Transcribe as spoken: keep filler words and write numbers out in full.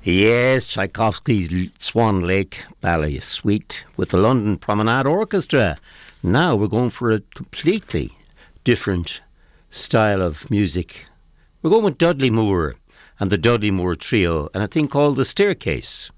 Yes, Tchaikovsky's L- Swan Lake Ballet Suite with the London Promenade Orchestra. Now we're going for a completely different style of music. We're going with Dudley Moore and the Dudley Moore Trio and a thing called The Staircase.